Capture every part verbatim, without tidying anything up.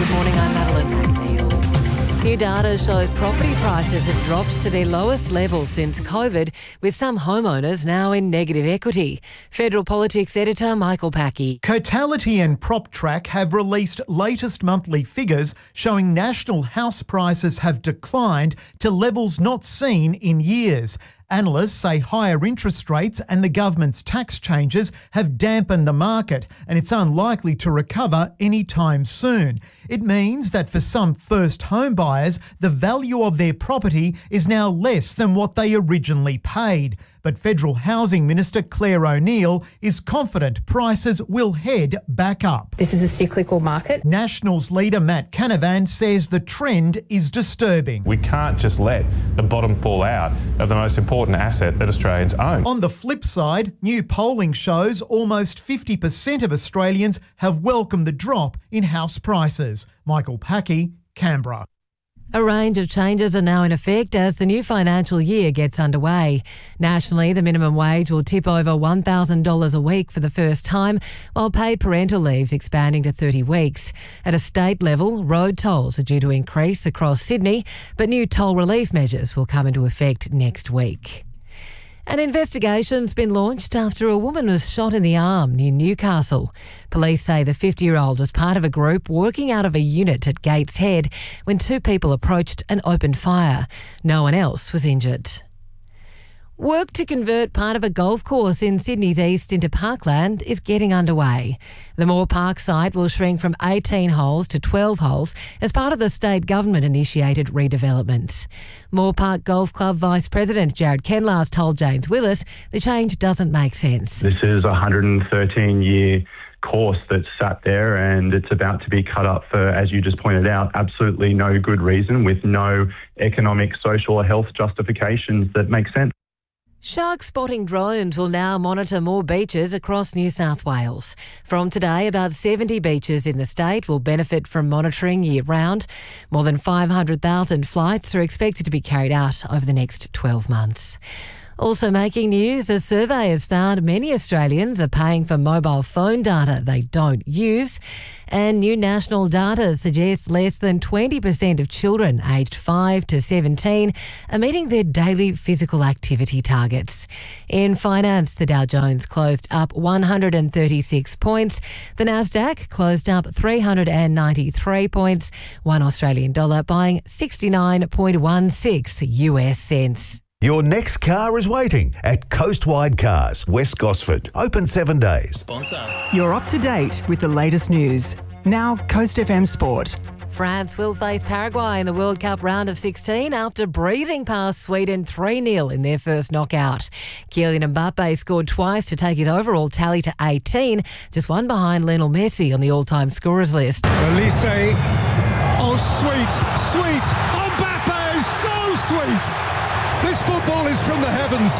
Good morning, I'm Madeline McNeil. New data shows property prices have dropped to their lowest level since COVID, with some homeowners now in negative equity. Federal Politics editor Michael Packey. Cotality and PropTrack have released latest monthly figures showing national house prices have declined to levels not seen in years. Analysts say higher interest rates and the government's tax changes have dampened the market, and it's unlikely to recover anytime soon. It means that for some first home buyers, the value of their property is now less than what they originally paid. But Federal Housing Minister Claire O'Neil is confident prices will head back up. This is a cyclical market. Nationals leader Matt Canavan says the trend is disturbing. We can't just let the bottom fall out of the most important asset that Australians own. On the flip side, new polling shows almost fifty percent of Australians have welcomed the drop in house prices. Michael Packey, Canberra. A range of changes are now in effect as the new financial year gets underway. Nationally, the minimum wage will tip over one thousand dollars a week for the first time, while paid parental leave's expanding to thirty weeks. At a state level, road tolls are due to increase across Sydney, but new toll relief measures will come into effect next week. An investigation's been launched after a woman was shot in the arm near Newcastle. Police say the fifty-year-old was part of a group working out of a unit at Gateshead when two people approached and opened fire. No one else was injured. Work to convert part of a golf course in Sydney's east into parkland is getting underway. The Moore Park site will shrink from eighteen holes to twelve holes as part of the state government-initiated redevelopment. Moore Park Golf Club Vice President Jared Kenlars told James Willis the change doesn't make sense. This is a one hundred thirteen year course that's sat there and it's about to be cut up for, as you just pointed out, absolutely no good reason with no economic, social or health justifications that make sense. Shark spotting drones will now monitor more beaches across New South Wales. From today, about seventy beaches in the state will benefit from monitoring year-round. More than five hundred thousand flights are expected to be carried out over the next twelve months. Also making news, a survey has found many Australians are paying for mobile phone data they don't use. And new national data suggests less than twenty percent of children aged five to seventeen are meeting their daily physical activity targets. In finance, the Dow Jones closed up one hundred thirty-six points. The Nasdaq closed up three hundred ninety-three points. One Australian dollar buying sixty-nine point one six U S cents. Your next car is waiting at Coastwide Cars, West Gosford. Open seven days. Sponsor. You're up to date with the latest news. Now, Coast F M Sport. France will face Paraguay in the World Cup round of sixteen after breezing past Sweden three nil in their first knockout. Kylian Mbappe scored twice to take his overall tally to eighteen, just one behind Lionel Messi on the all-time scorers list. Elise, oh sweet, sweet, Mbappe, so sweet. This football is from the heavens.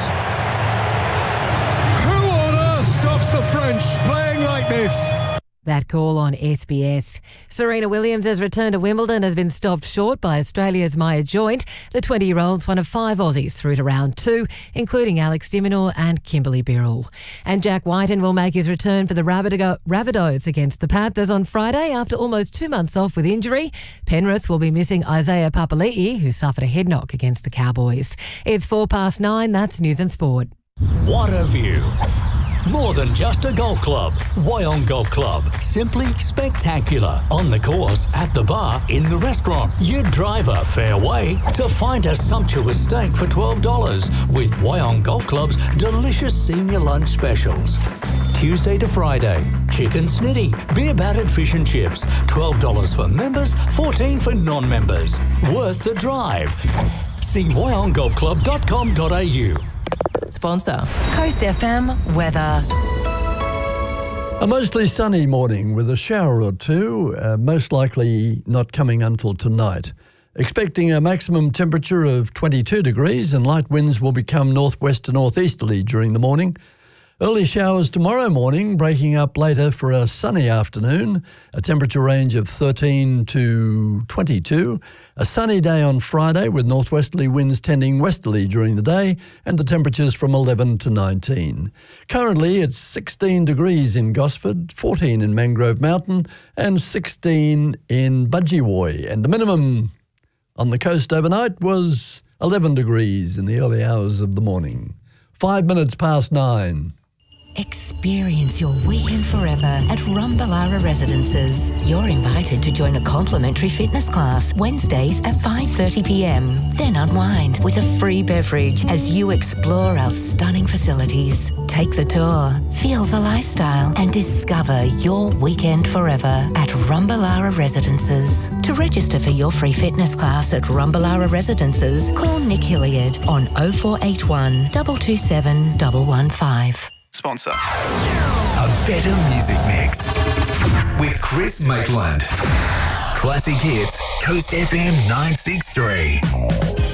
Who on earth stops the French playing like this? That call on S B S. Serena Williams' return to Wimbledon has been stopped short by Australia's Maya Joint. The twenty-year-old's one of five Aussies through to round two, including Alex de Minaur and Kimberly Birrell. And Jack Whiten will make his return for the Rabbitohs against the Panthers on Friday after almost two months off with injury. Penrith will be missing Isaiah Papali'i, who suffered a head knock against the Cowboys. It's four past nine. That's News and Sport. What a view. More than just a golf club. Wyong Golf Club. Simply spectacular. On the course, at the bar, in the restaurant. You drive a fair way to find a sumptuous steak for twelve dollars with Wyong Golf Club's delicious senior lunch specials. Tuesday to Friday. Chicken snitty. Beer battered fish and chips. twelve dollars for members, fourteen dollars for non-members. Worth the drive. See wyong golf club dot com dot a u. Sponsor. Coast F M weather. A mostly sunny morning with a shower or two, uh, most likely not coming until tonight. Expecting a maximum temperature of twenty-two degrees and light winds will become northwest to northeasterly during the morning. Early showers tomorrow morning, breaking up later for a sunny afternoon, a temperature range of thirteen to twenty-two. A sunny day on Friday with northwesterly winds tending westerly during the day, and the temperatures from eleven to nineteen. Currently it's sixteen degrees in Gosford, fourteen in Mangrove Mountain, and sixteen in Budgewoi. And the minimum on the coast overnight was eleven degrees in the early hours of the morning. Five minutes past nine. Experience your weekend forever at Rumballara Residences. You're invited to join a complimentary fitness class Wednesdays at five thirty p m. Then unwind with a free beverage as you explore our stunning facilities. Take the tour, feel the lifestyle and discover your weekend forever at Rumballara Residences. To register for your free fitness class at Rumballara Residences, call Nick Hilliard on oh four eight one, two two seven, one one five. Sponsor. A better music mix with Chris Maitland. Classic hits, Coast F M nine six three.